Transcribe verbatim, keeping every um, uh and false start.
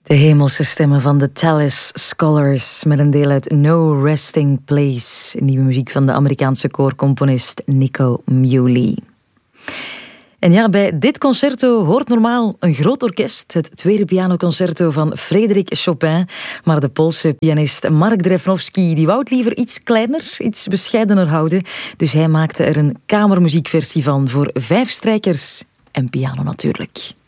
De hemelse stemmen van de Tallis Scholars met een deel uit No Resting Place, nieuwe muziek van de Amerikaanse koorcomponist Nico Muhly. En ja, bij dit concerto hoort normaal een groot orkest, het tweede pianoconcerto van Frédéric Chopin, maar de Poolse pianist Mark Drewnovski die wou het liever iets kleiner, iets bescheidener houden, dus hij maakte er een kamermuziekversie van voor vijf strijkers en piano natuurlijk.